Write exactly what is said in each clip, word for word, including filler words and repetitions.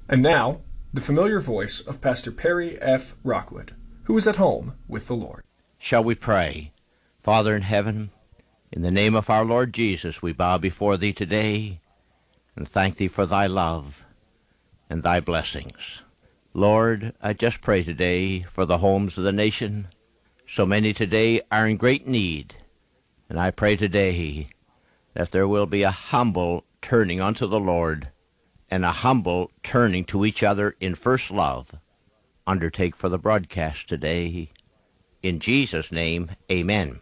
And now, the familiar voice of Pastor Perry F. Rockwood, who is at home with the Lord. Shall we pray? Father in heaven, in the name of our Lord Jesus, we bow before Thee today and thank Thee for Thy love and Thy blessings. Lord, I just pray today for the homes of the nation. So many today are in great need, and I pray today that there will be a humble turning unto the Lord and a humble turning to each other in first love. Undertake for the broadcast today. In Jesus' name, amen.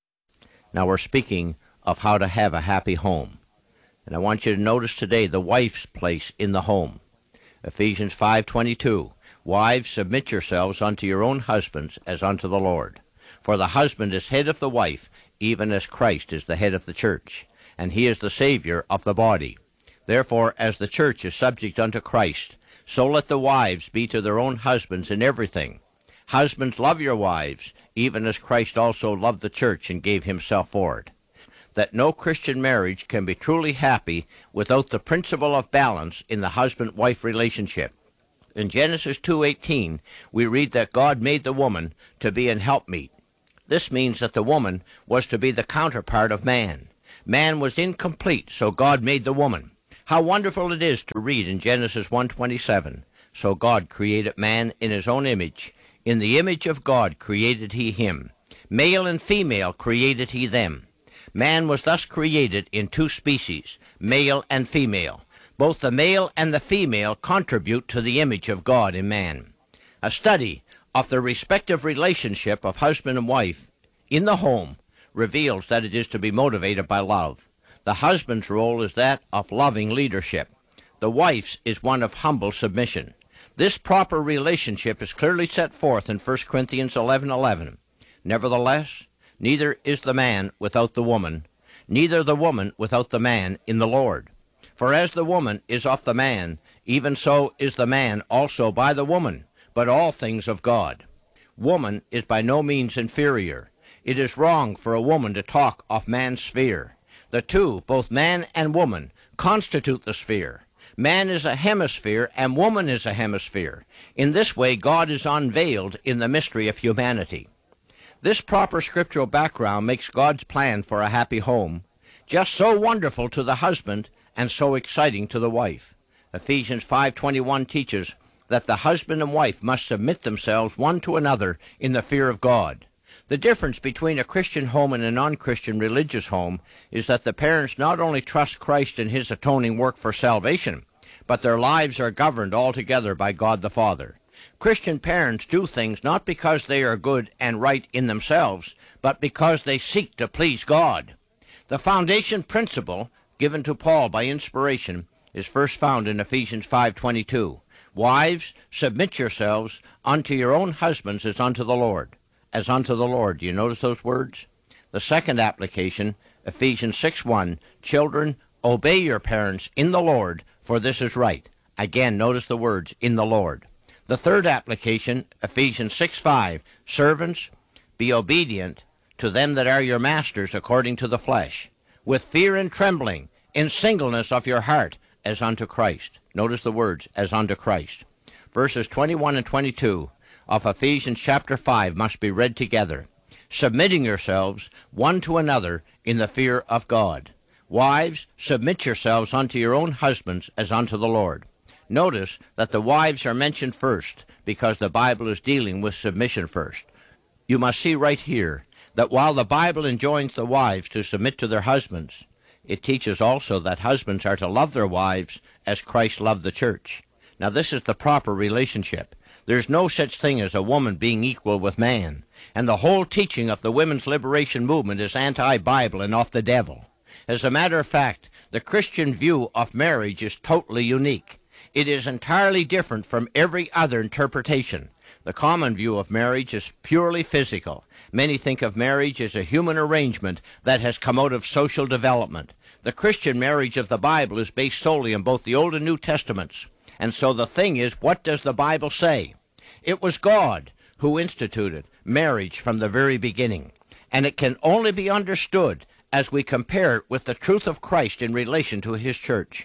Now we're speaking of how to have a happy home. And I want you to notice today the wife's place in the home. Ephesians five twenty-two, Wives, submit yourselves unto your own husbands as unto the Lord. For the husband is head of the wife, even as Christ is the head of the church, and he is the Savior of the body. Therefore, as the church is subject unto Christ, so let the wives be to their own husbands in everything. Husbands, love your wives, even as Christ also loved the church and gave himself for it. That no Christian marriage can be truly happy without the principle of balance in the husband-wife relationship. In Genesis two eighteen, we read that God made the woman to be an helpmeet. This means that the woman was to be the counterpart of man. Man was incomplete, so God made the woman. How wonderful it is to read in Genesis one twenty-seven, So God created man in his own image. In the image of God created he him. Male and female created he them. Man was thus created in two species, male and female. Both the male and the female contribute to the image of God in man. A study of the respective relationship of husband and wife in the home reveals that it is to be motivated by love. The husband's role is that of loving leadership. The wife's is one of humble submission. This proper relationship is clearly set forth in First Corinthians eleven eleven. Nevertheless, neither is the man without the woman, neither the woman without the man in the Lord. For as the woman is of the man, even so is the man also by the woman, but all things of God. Woman is by no means inferior. It is wrong for a woman to talk of man's sphere. The two, both man and woman, constitute the sphere. Man is a hemisphere and woman is a hemisphere. In this way, God is unveiled in the mystery of humanity. This proper scriptural background makes God's plan for a happy home just so wonderful to the husband and so exciting to the wife. Ephesians five twenty-one teaches that the husband and wife must submit themselves one to another in the fear of God. The difference between a Christian home and a non-Christian religious home is that the parents not only trust Christ in his atoning work for salvation, but their lives are governed altogether by God the Father. Christian parents do things not because they are good and right in themselves, but because they seek to please God. The foundation principle given to Paul by inspiration is first found in Ephesians five twenty-two. Wives, submit yourselves unto your own husbands as unto the Lord. As unto the Lord. Do you notice those words? The second application, Ephesians six one, Children, obey your parents in the Lord, for this is right. Again, notice the words, in the Lord. The third application, Ephesians six five, Servants, be obedient to them that are your masters according to the flesh, with fear and trembling, in singleness of your heart, as unto Christ. Notice the words, as unto Christ. Verses twenty-one and twenty-two of Ephesians chapter five must be read together, submitting yourselves one to another in the fear of God. Wives, submit yourselves unto your own husbands as unto the Lord. Notice that the wives are mentioned first because the Bible is dealing with submission first. You must see right here that while the Bible enjoins the wives to submit to their husbands, it teaches also that husbands are to love their wives as Christ loved the church. Now this is the proper relationship. There's no such thing as a woman being equal with man, and the whole teaching of the women's liberation movement is anti-Bible and of the devil. As a matter of fact, the Christian view of marriage is totally unique. It is entirely different from every other interpretation. The common view of marriage is purely physical. Many think of marriage as a human arrangement that has come out of social development. The Christian marriage of the Bible is based solely on both the Old and New Testaments. And so the thing is, what does the Bible say? It was God who instituted marriage from the very beginning. And it can only be understood as we compare it with the truth of Christ in relation to his church.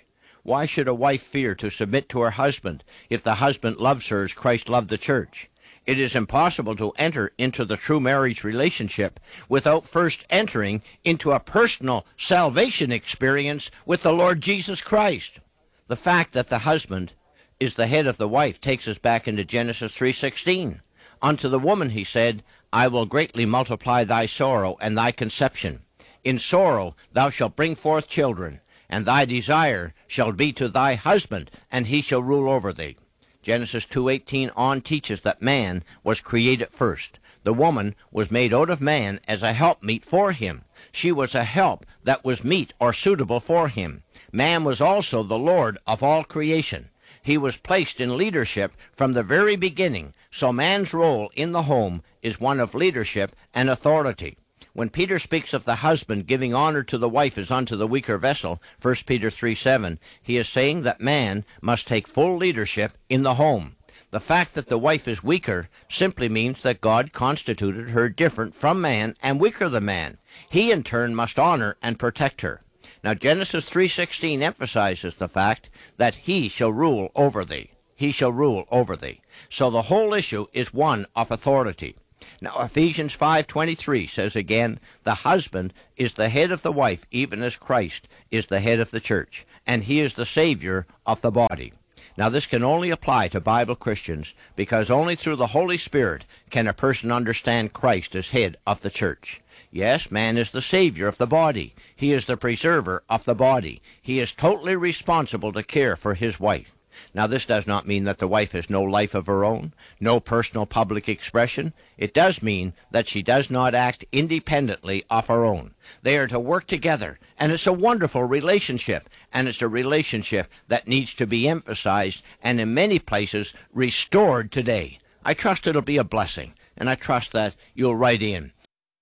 Why should a wife fear to submit to her husband if the husband loves her as Christ loved the church? It is impossible to enter into the true marriage relationship without first entering into a personal salvation experience with the Lord Jesus Christ. The fact that the husband is the head of the wife takes us back into Genesis three sixteen. Unto the woman he said, I will greatly multiply thy sorrow and thy conception. In sorrow thou shalt bring forth children, and thy desire shall be to thy husband, and he shall rule over thee. Genesis two eighteen on teaches that man was created first. The woman was made out of man as a helpmeet for him. She was a help that was meet or suitable for him. Man was also the Lord of all creation. He was placed in leadership from the very beginning, so man's role in the home is one of leadership and authority. When Peter speaks of the husband giving honor to the wife as unto the weaker vessel, First Peter three seven, he is saying that man must take full leadership in the home. The fact that the wife is weaker simply means that God constituted her different from man and weaker than man. He in turn must honor and protect her. Now Genesis three sixteen emphasizes the fact that he shall rule over thee. He shall rule over thee. So the whole issue is one of authority. Now Ephesians five twenty-three says again, the husband is the head of the wife, even as Christ is the head of the church, and he is the Savior of the body. Now this can only apply to Bible Christians, because only through the Holy Spirit can a person understand Christ as head of the church. Yes, man is the Savior of the body. He is the preserver of the body. He is totally responsible to care for his wife. Now, this does not mean that the wife has no life of her own, no personal public expression. It does mean that she does not act independently of her own. They are to work together, and it's a wonderful relationship, and it's a relationship that needs to be emphasized and in many places restored today. I trust it'll be a blessing, and I trust that you'll write in.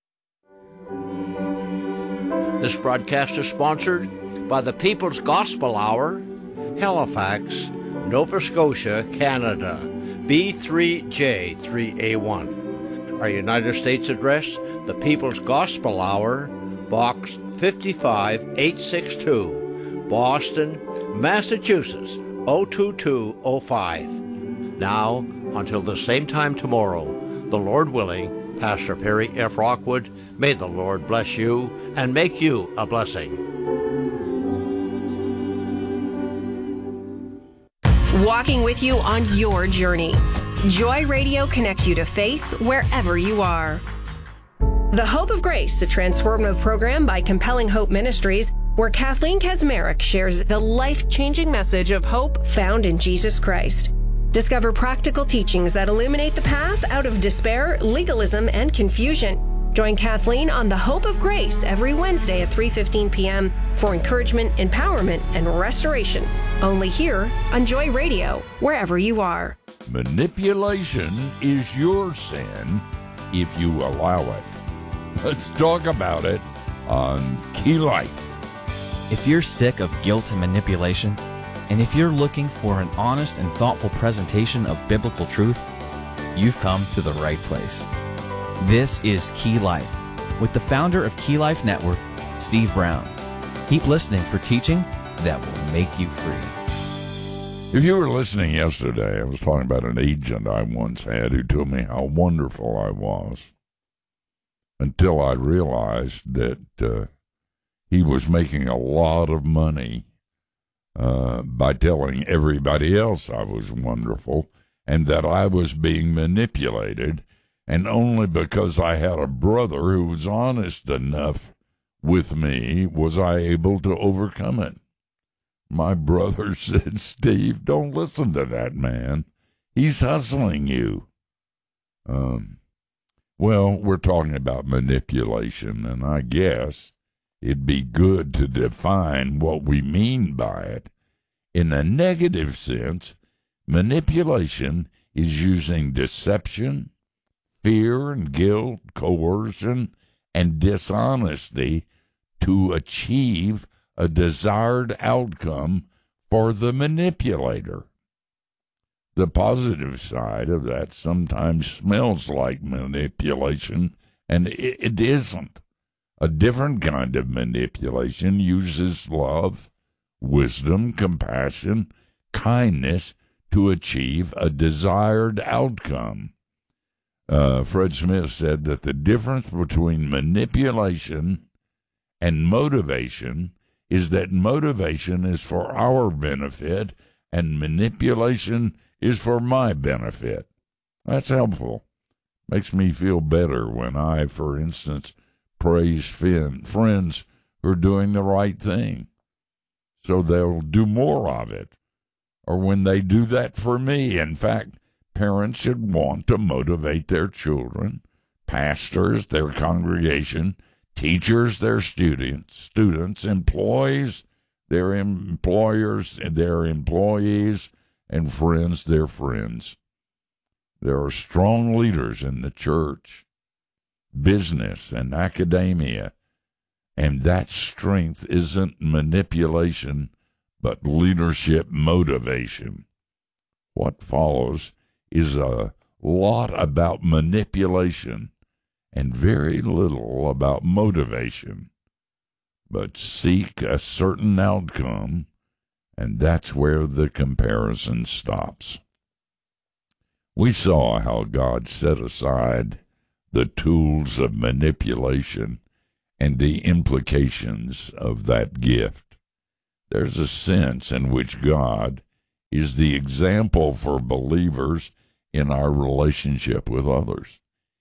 This broadcast is sponsored by the People's Gospel Hour, Halifax, Nova Scotia, Canada, B three J three A one. Our United States address, the People's Gospel Hour, Box fifty-five eight sixty-two, Boston, Massachusetts, zero two two zero five. Now, until the same time tomorrow, the Lord willing, Pastor Perry F. Rockwood, may the Lord bless you and make you a blessing. Walking with you on your journey. Joy Radio connects you to faith wherever you are. The Hope of Grace, a transformative program by Compelling Hope Ministries, where Kathleen Kaczmarek shares the life-changing message of hope found in Jesus Christ. Discover practical teachings that illuminate the path out of despair, legalism, and confusion. Join Kathleen on The Hope of Grace every Wednesday at three fifteen p.m. for encouragement, empowerment, and restoration. Only here on Joy Radio, wherever you are. Manipulation is your sin if you allow it. Let's talk about it on Key Life. If you're sick of guilt and manipulation, and if you're looking for an honest and thoughtful presentation of biblical truth, you've come to the right place. This is Key Life, with the founder of Key Life Network, Steve Brown. Keep listening for teaching that will make you free. If you were listening yesterday, I was talking about an agent I once had who told me how wonderful I was, until I realized that uh, he was making a lot of money uh, by telling everybody else I was wonderful and that I was being manipulated. And only because I had a brother who was honest enough with me was I able to overcome it. My brother said, Steve, don't listen to that man. He's hustling you. Um, well, we're talking about manipulation, and I guess it'd be good to define what we mean by it. In a negative sense, manipulation is using deception, fear and guilt, coercion, and dishonesty to achieve a desired outcome for the manipulator. The positive side of that sometimes smells like manipulation, and it, it isn't. A different kind of manipulation uses love, wisdom, compassion, kindness to achieve a desired outcome. Uh, Fred Smith said that the difference between manipulation and motivation is that motivation is for our benefit and manipulation is for my benefit. That's helpful. Makes me feel better when I, for instance, praise fin- friends who are doing the right thing, so they'll do more of it. Or when they do that for me. In fact, parents should want to motivate their children, pastors, their congregation, teachers, their students, students, employees, their employers, their employees, and friends, their friends. There are strong leaders in the church, business, and academia, and that strength isn't manipulation, but leadership motivation. What follows is a lot about manipulation and very little about motivation. But seek a certain outcome, and that's where the comparison stops. We saw how God set aside the tools of manipulation and the implications of that gift. There's a sense in which God is the example for believers in our relationship with others.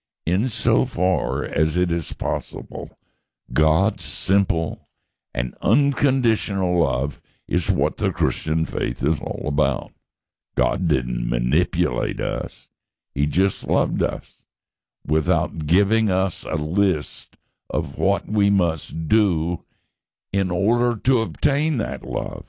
Insofar as it is possible, God's simple and unconditional love is what the Christian faith is all about. God didn't manipulate us. He just loved us without giving us a list of what we must do in order to obtain that love.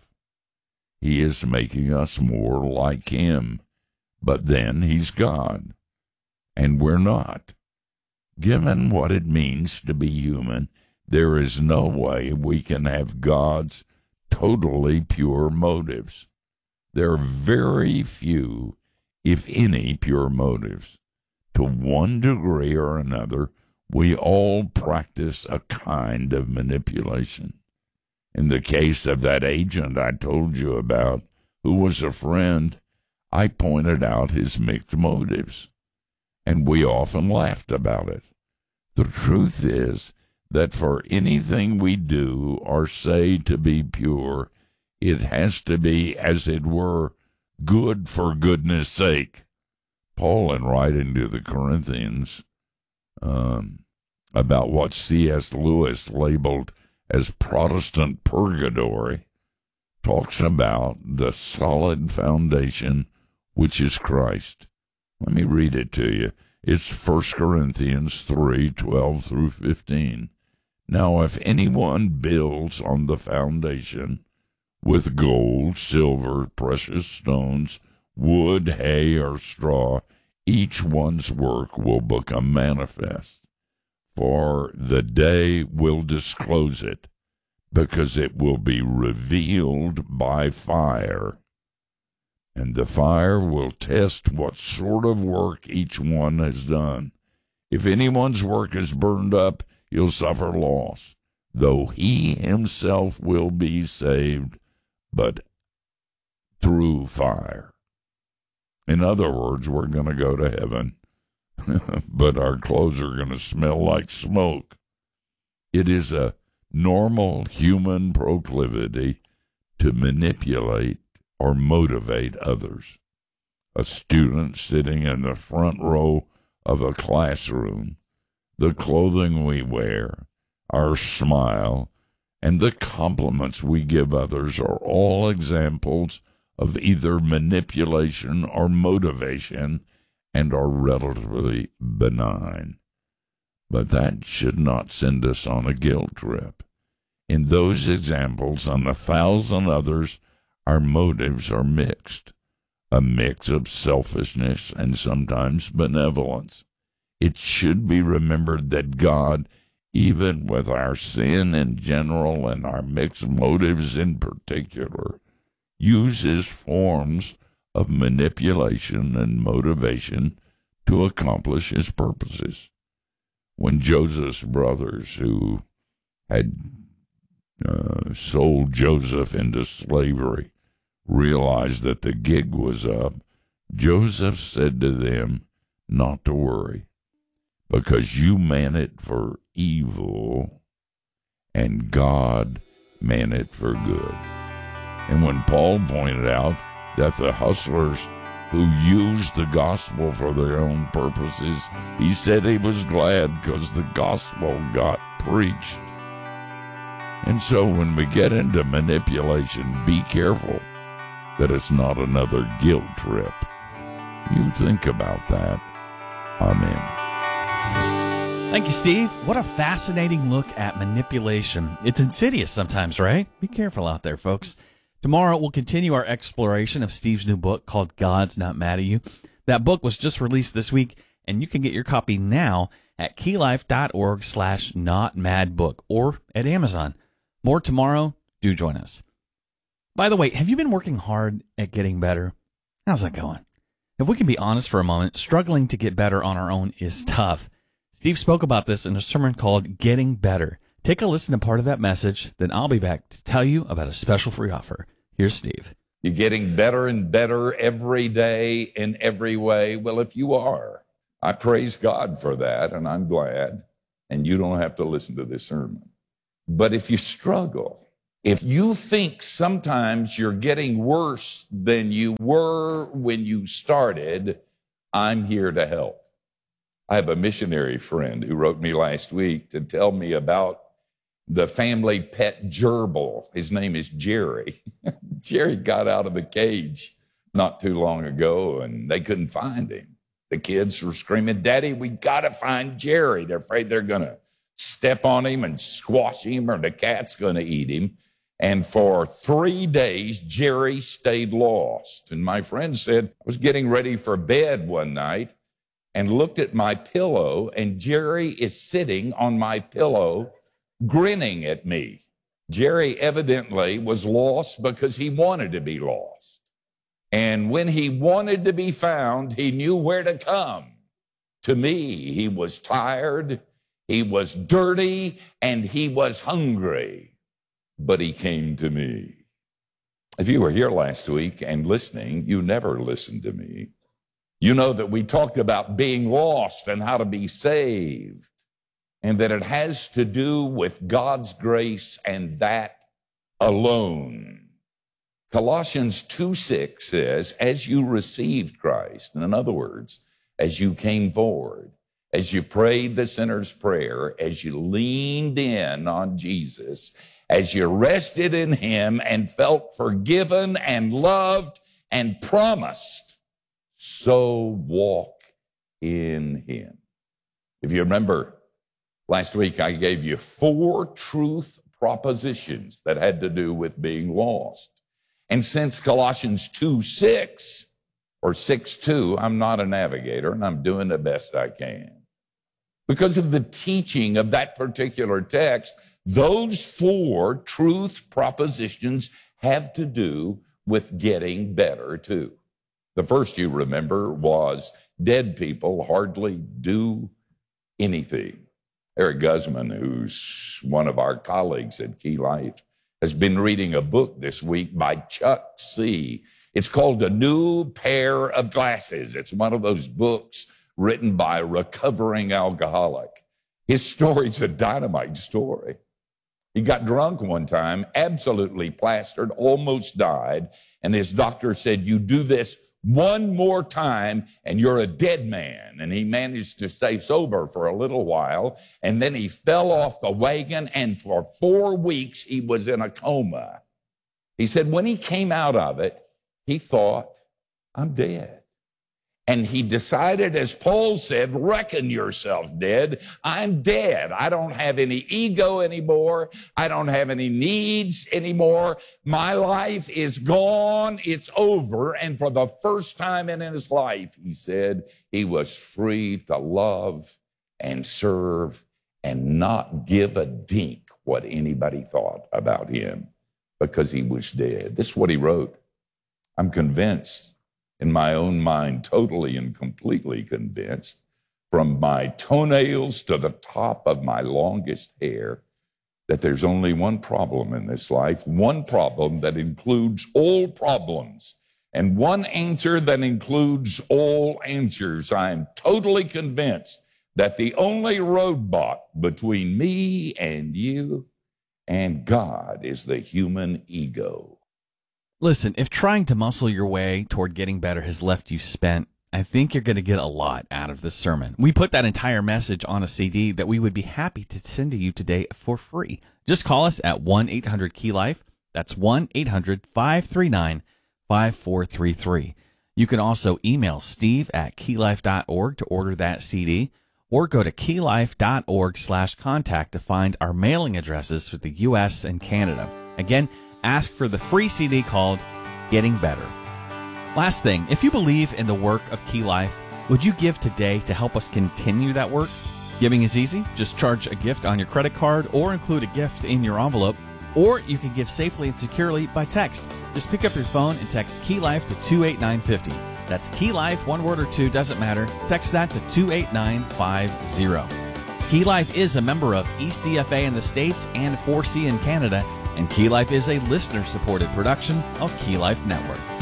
He is making us more like Him, but then He's God, and we're not. Given what it means to be human, there is no way we can have God's totally pure motives. There are very few, if any, pure motives. To one degree or another, we all practice a kind of manipulation. In the case of that agent I told you about, who was a friend, I pointed out his mixed motives, and we often laughed about it. The truth is that for anything we do or say to be pure, it has to be, as it were, good for goodness sake. Paul, in writing to the Corinthians um, about what C S Lewis labeled as Protestant purgatory, talks about the solid foundation which is Christ. Let me read it to you. It's First Corinthians three, twelve through fifteen. Now if anyone builds on the foundation with gold, silver, precious stones, wood, hay, or straw, each one's work will become manifest. For the day will disclose it, because it will be revealed by fire. And the fire will test what sort of work each one has done. If anyone's work is burned up, he'll suffer loss, though he himself will be saved, but through fire. In other words, we're going to go to heaven, but our clothes are going to smell like smoke. It is a normal human proclivity to manipulate or motivate others. A student sitting in the front row of a classroom, the clothing we wear, our smile, and the compliments we give others are all examples of either manipulation or motivation and are relatively benign. But that should not send us on a guilt trip. In those examples and a thousand others, our motives are mixed, a mix of selfishness and sometimes benevolence. It should be remembered that God, even with our sin in general and our mixed motives in particular, uses forms of manipulation and motivation to accomplish His purposes. When Joseph's brothers, who had uh, sold Joseph into slavery, realized that the gig was up, Joseph said to them not to worry, because you meant it for evil, and God meant it for good. And when Paul pointed out that the hustlers who used the gospel for their own purposes, he said he was glad because the gospel got preached. And so when we get into manipulation, be careful that it's not another guilt trip. You think about that. Amen. Thank you, Steve. What a fascinating look at manipulation. It's insidious sometimes, right? Be careful out there, folks. Tomorrow, we'll continue our exploration of Steve's new book called God's Not Mad at You. That book was just released this week, and you can get your copy now at keylife.org slash notmadbook or at Amazon. More tomorrow. Do join us. By the way, have you been working hard at getting better? How's that going? If we can be honest for a moment, struggling to get better on our own is tough. Steve spoke about this in a sermon called Getting Better. Take a listen to part of that message, then I'll be back to tell you about a special free offer. Here's Steve. You're getting better and better every day in every way. Well, if you are, I praise God for that, and I'm glad, and you don't have to listen to this sermon. But if you struggle, if you think sometimes you're getting worse than you were when you started, I'm here to help. I have a missionary friend who wrote me last week to tell me about the family pet gerbil. His name is Jerry. Jerry got out of the cage not too long ago, and they couldn't find him. The kids were screaming, "Daddy, we got to find Jerry." They're afraid they're going to step on him and squash him, or the cat's going to eat him. And for three days, Jerry stayed lost. And my friend said, I was getting ready for bed one night and looked at my pillow, and Jerry is sitting on my pillow grinning at me. Jerry evidently was lost because he wanted to be lost. And when he wanted to be found, he knew where to come. To me, he was tired, he was dirty, and he was hungry. But he came to me. If you were here last week and listening, you never listened to me. You know that we talked about being lost and how to be saved, and that it has to do with God's grace and that alone. Colossians two six says, as you received Christ, in other words, as you came forward, as you prayed the sinner's prayer, as you leaned in on Jesus, as you rested in him and felt forgiven and loved and promised, so walk in him. If you remember, last week I gave you four truth propositions that had to do with being lost. And since Colossians two six, or six two, I'm not a navigator and I'm doing the best I can. Because of the teaching of that particular text, those four truth propositions have to do with getting better too. The first, you remember, was dead people hardly do anything. Eric Guzman, who's one of our colleagues at Key Life, has been reading a book this week by Chuck C. It's called A New Pair of Glasses. It's one of those books written by a recovering alcoholic. His story's a dynamite story. He got drunk one time, absolutely plastered, almost died, and his doctor said, you do this one more time and you're a dead man. And he managed to stay sober for a little while, and then he fell off the wagon, and for four weeks he was in a coma. He said when he came out of it, he thought, I'm dead. And he decided, as Paul said, reckon yourself dead. I'm dead. I don't have any ego anymore. I don't have any needs anymore. My life is gone. It's over. And for the first time in his life, he said he was free to love and serve and not give a dink what anybody thought about him because he was dead. This is what he wrote. I'm convinced, in my own mind, totally and completely convinced, from my toenails to the top of my longest hair, that there's only one problem in this life, one problem that includes all problems, and one answer that includes all answers. I am totally convinced that the only roadblock between me and you and God is the human ego. Listen, if trying to muscle your way toward getting better has left you spent, I think you're going to get a lot out of this sermon. We put that entire message on a C D that we would be happy to send to you today for free. Just call us at one eight hundred key life. That's one eight hundred five three nine five four three three. You can also email steve at key life dot org to order that C D, or go to key life dot org slash contact to find our mailing addresses for the U S and Canada. Again, ask for the free C D called Getting Better. Last thing, if you believe in the work of Key Life, would you give today to help us continue that work? Giving is easy. Just charge a gift on your credit card or include a gift in your envelope. Or you can give safely and securely by text. Just pick up your phone and text Key Life to two eight nine five zero. That's Key Life, one word or two, doesn't matter. Text that to two eight nine five zero. Key Life is a member of E C F A in the States and four C in Canada, and Key Life is a listener-supported production of Key Life Network.